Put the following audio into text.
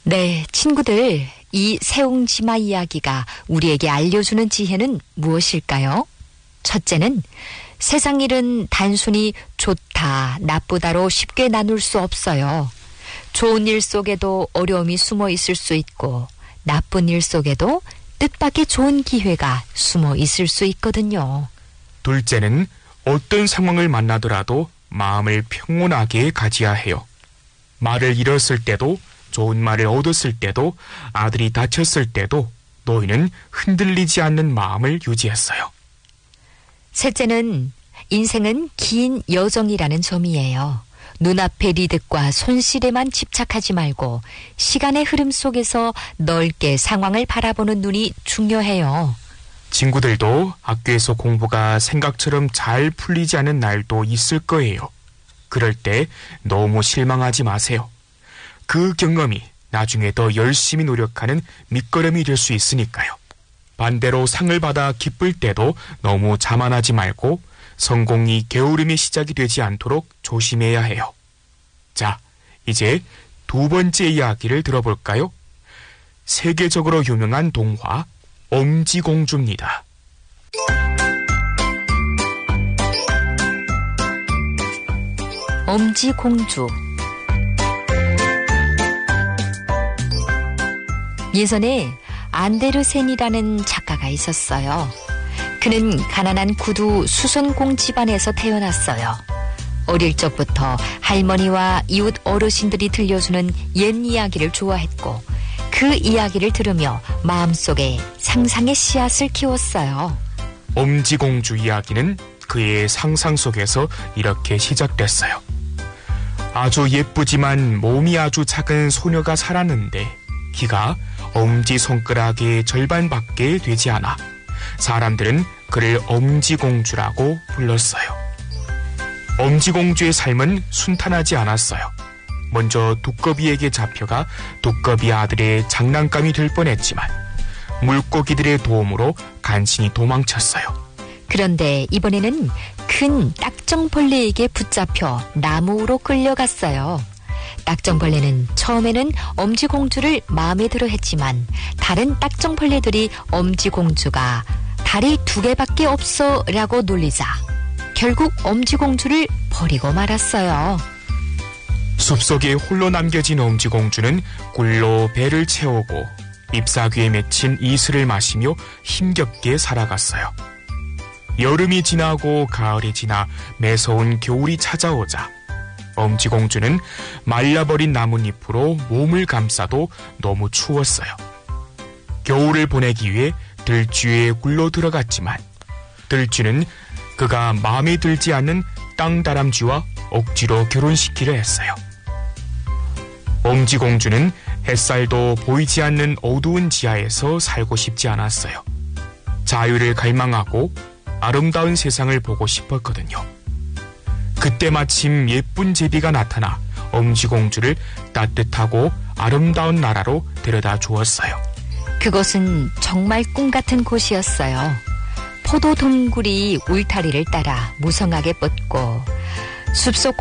네, 친구들, 이 세옹지마 이야기가 우리에게 알려주는 지혜는 무엇일까요? 첫째는 세상 일은 단순히 좋다, 나쁘다로 쉽게 나눌 수 없어요. 좋은 일 속에도 어려움이 숨어 있을 수 있고, 나쁜 일 속에도 뜻밖의 좋은 기회가 숨어 있을 수 있거든요. 둘째는 어떤 상황을 만나더라도 마음을 평온하게 가져야 해요. 말을 잃었을 때도, 좋은 말을 얻었을 때도, 아들이 다쳤을 때도 노인은 흔들리지 않는 마음을 유지했어요. 셋째는 인생은 긴 여정이라는 점이에요. 눈앞의 이득과 손실에만 집착하지 말고 시간의 흐름 속에서 넓게 상황을 바라보는 눈이 중요해요. 친구들도 학교에서 공부가 생각처럼 잘 풀리지 않은 날도 있을 거예요. 그럴 때 너무 실망하지 마세요. 그 경험이 나중에 더 열심히 노력하는 밑거름이 될 수 있으니까요. 반대로 상을 받아 기쁠 때도 너무 자만하지 말고 성공이 게으름의 시작이 되지 않도록 조심해야 해요. 자, 이제 두 번째 이야기를 들어볼까요? 세계적으로 유명한 동화 엄지공주입니다. 엄지공주. 예전에 안데르센이라는 작가가 있었어요. 그는 가난한 구두 수선공 집안에서 태어났어요. 어릴 적부터 할머니와 이웃 어르신들이 들려주는 옛 이야기를 좋아했고 그 이야기를 들으며 마음속에 상상의 씨앗을 키웠어요. 엄지공주 이야기는 그의 상상 속에서 이렇게 시작됐어요. 아주 예쁘지만 몸이 아주 작은 소녀가 살았는데 키가 엄지손가락의 절반밖에 되지 않아 사람들은 그를 엄지공주라고 불렀어요. 엄지공주의 삶은 순탄하지 않았어요. 먼저 두꺼비에게 잡혀가 두꺼비 아들의 장난감이 될 뻔했지만 물고기들의 도움으로 간신히 도망쳤어요. 그런데 이번에는 큰 딱정벌레에게 붙잡혀 나무로 끌려갔어요. 딱정벌레는 처음에는 엄지공주를 마음에 들어 했지만 다른 딱정벌레들이 엄지공주가 다리 2개밖에 없어 라고 놀리자 결국 엄지공주를 버리고 말았어요. 숲속에 홀로 남겨진 엄지공주는 꿀로 배를 채우고 잎사귀에 맺힌 이슬을 마시며 힘겹게 살아갔어요. 여름이 지나고 가을이 지나 매서운 겨울이 찾아오자 엄지공주는 말라버린 나뭇잎으로 몸을 감싸도 너무 추웠어요. 겨울을 보내기 위해 들쥐의 굴로 들어갔지만 들쥐는 그가 마음에 들지 않는 땅다람쥐와 억지로 결혼시키려 했어요. 엄지공주는 햇살도 보이지 않는 어두운 지하에서 살고 싶지 않았어요. 자유를 갈망하고 아름다운 세상을 보고 싶었거든요. 그때 마침 예쁜 제비가 나타나 엄지공주를 따뜻하고 아름다운 나라로 데려다 주었어요. 그곳은 정말 꿈 같은 곳이었어요. 포도 동굴이 울타리를 따라 무성하게 뻗고 숲속